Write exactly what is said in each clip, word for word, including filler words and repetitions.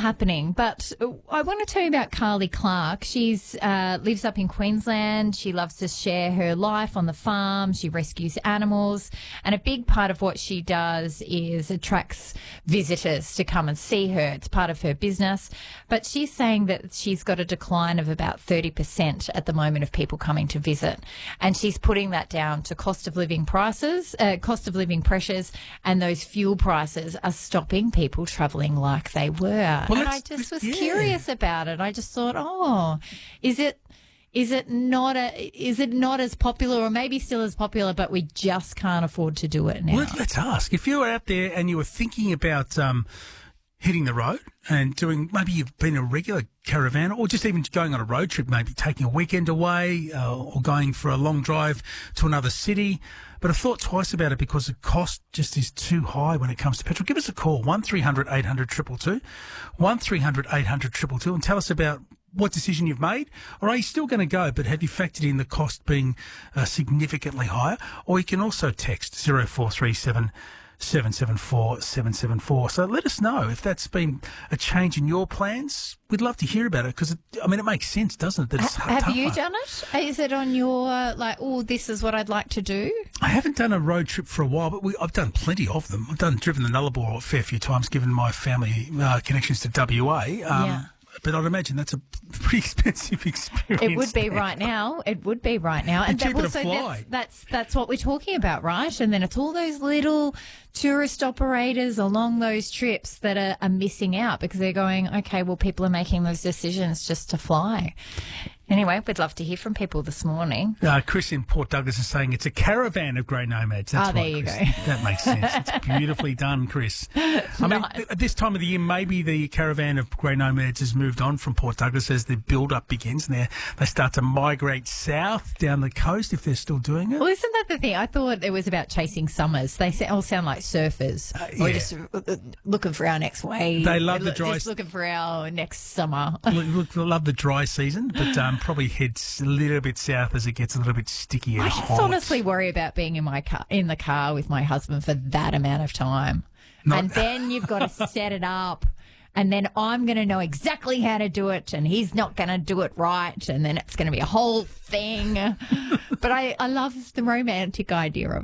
happening. But I want to tell you about Carly Clark. She's uh, lives up in Queensland. She loves to share her life on the farm. She rescues animals. And a big part of what she does is attracts visitors to come and see her. It's part of her business. But she's saying that she's got a decline of about thirty percent at the moment of people coming to visit. And she's putting that down to cost of living prices, uh, cost of living pressures, and those fuel prices are stopping people travelling like they were. Well, and I just was yeah. curious about it. I just thought, oh, is it is it not a is it not as popular, or maybe still as popular, but we just can't afford to do it now? Well, let's ask. If you were out there and you were thinking about um, hitting the road and doing, maybe you've been a regular caravan, or just even going on a road trip, maybe taking a weekend away uh, or going for a long drive to another city, but I've thought twice about it because the cost just is too high when it comes to petrol. Give us a call, one three hundred eight hundred two two two, one three hundred eight hundred two two two, and tell us about what decision you've made. Or are you still going to go, but have you factored in the cost being uh, significantly higher? Or you can also text zero four three seven seven seven four seven seven four. So let us know if that's been a change in your plans. We'd love to hear about it because, I mean, it makes sense, doesn't it? That it's Have tougher. you done it? Is it on your, uh, like, oh, this is what I'd like to do? I haven't done a road trip for a while, but we, I've done plenty of them. I've done driven the Nullarbor a fair few times, given my family uh, connections to W A. Um, Yeah. But I'd imagine that's a pretty expensive experience. It would be there. right now. It would be right now. And cheaper to also fly. That's, that's that's what we're talking about, right? And then it's all those little tourist operators along those trips that are, are missing out because they're going, okay, well, people are making those decisions just to fly. Anyway, we'd love to hear from people this morning. Uh, Chris in Port Douglas is saying it's a caravan of grey nomads. That's Oh, there right, you Chris. go. That makes sense. It's beautifully done, Chris. I mean, Nice. th- at this time of the year, maybe the caravan of grey nomads has moved on from Port Douglas as the build-up begins. And they start to migrate south down the coast if they're still doing it. Well, isn't that the thing? I thought it was about chasing summers. They sa- all sound like surfers. Uh, We're yeah. just uh, looking for our next wave. They love We're the lo- dry Just s- looking for our next summer. Look, look, love the dry season, but um, probably heads a little bit south as it gets a little bit sticky and I hot. just honestly worry about being in my car, in the car with my husband for that amount of time. Not- And then you've got to set it up. And then I'm going to know exactly how to do it, and he's not going to do it right, and then it's going to be a whole thing. But I, I love the romantic idea of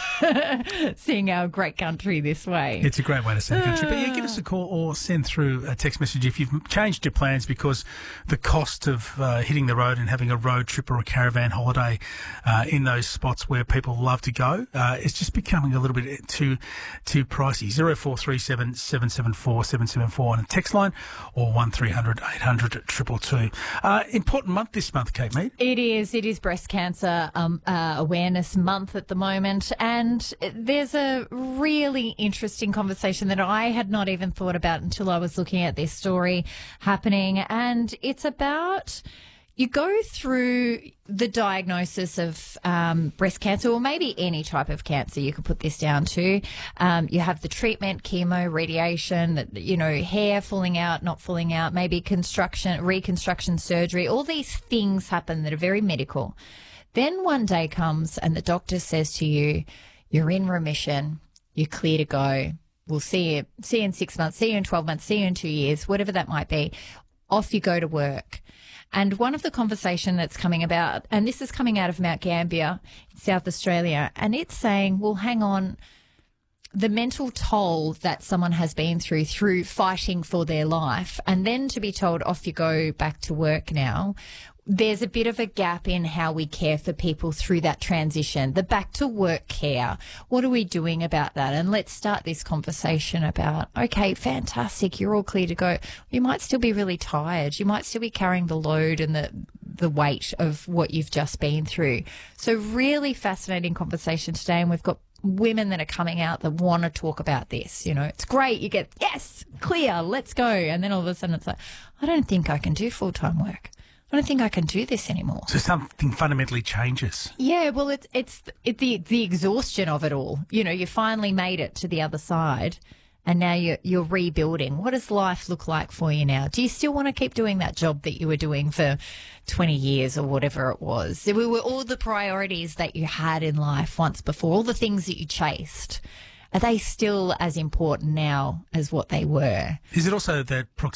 it, seeing our great country this way. It's a great way to see the country. But yeah, give us a call or send through a text message if you've changed your plans because the cost of uh, hitting the road and having a road trip or a caravan holiday uh, in those spots where people love to go, uh, it's just becoming a little bit too too pricey. zero four three seven seven seven four seven seven four on a text line or one three hundred eight hundred two two two. Uh, important month this month, Kate Mead. It is. It is Breast Cancer um, uh, Awareness Month at the moment, and there's a really interesting conversation that I had not even thought about until I was looking at this story happening, and it's about... You go through the diagnosis of um, breast cancer, or maybe any type of cancer you could put this down to. Um, you have the treatment, chemo, radiation, that, you know, hair falling out, not falling out, maybe construction, reconstruction surgery. All these things happen that are very medical. Then one day comes and the doctor says to you, you're in remission, you're clear to go. We'll see you, see you in six months, see you in twelve months, see you in two years, whatever that might be. Off you go to work. And one of the conversation that's coming about, and this is coming out of Mount Gambier in South Australia, and it's saying, well, hang on, the mental toll that someone has been through, through fighting for their life, and then to be told, off you go back to work now, there's a bit of a gap in how we care for people through that transition, the back to work care. What are we doing about that? And let's start this conversation about, okay, fantastic, you're all clear to go. You might still be really tired. You might still be carrying the load and the the weight of what you've just been through. So really fascinating conversation today, and we've got women that are coming out that want to talk about this. You know, it's great. You get, yes, clear, let's go. And then all of a sudden it's like, I don't think I can do full-time work. I don't think I can do this anymore. So something fundamentally changes. Yeah, well, it's it's it, the the exhaustion of it all. You know, you finally made it to the other side, and now you're you're rebuilding. What does life look like for you now? Do you still want to keep doing that job that you were doing for twenty years or whatever it was? There were all the priorities that you had in life once before, all the things that you chased. Are they still as important now as what they were? Is it also that proximity